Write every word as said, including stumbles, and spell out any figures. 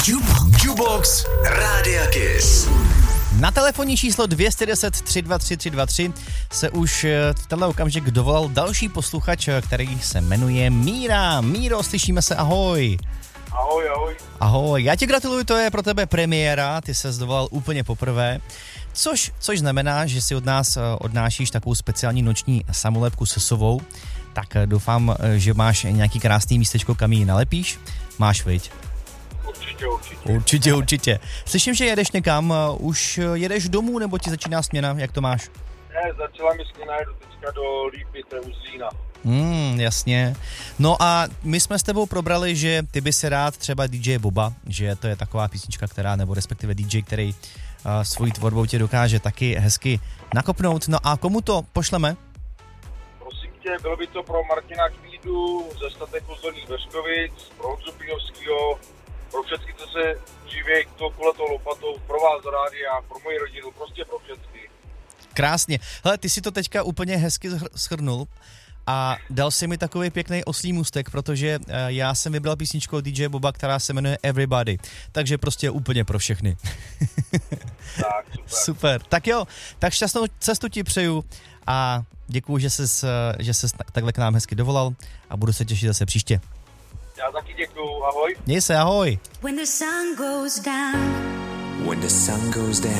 Jukebox Rádia Kiss. Na telefonní číslo dvě deset tři dva tři tři dva tři se už v tenhle okamžik dovolal další posluchač, který se jmenuje Míra. Míro, slyšíme se, ahoj. Ahoj, ahoj. Ahoj, já ti gratuluju, to je pro tebe premiéra, ty ses dovolal úplně poprvé, což, což znamená, že si od nás odnášíš takovou speciální noční samolepku se sovou, tak doufám, že máš nějaký krásný místečko, kam ji nalepíš. Máš, viď? Určitě, určitě. Určitě, určitě. Slyším, že jedeš někam, už jedeš domů, nebo ti začíná směna, jak to máš? Ne, začala mi směna, jedu teďka do Lípy, to je u Zlína. Hmm, jasně. No a my jsme s tebou probrali, že ty by si rád třeba dý džej Boba, že to je taková písnička, která, nebo respektive dý džej, který uh, svojí tvorbou tě dokáže taky hezky nakopnout. No a komu to pošleme? Prosím tě, bylo by to pro Martina Kvídu ze Stateku z Dolních Veřkovic, pro Honzu Píňovskýho, pro všechny, co se živí to kuletou lopatou, pro vás do rádia, pro moji rodinu, prostě pro všechny. Krásně. Hele, ty si to teďka úplně hezky shrnul a dal si mi takový pěkný oslý můstek, protože uh, já jsem vybral písničku od dý džej Boba, která se jmenuje Everybody. Takže prostě úplně pro všechny. Tak, super. Super. Tak jo, tak šťastnou cestu ti přeju a děkuju, že ses, že ses takhle k nám hezky dovolal a budu se těšit zase příště. Já taky děkuju, ahoj. Měj se, ahoj. When the sun goes down. When the sun goes down.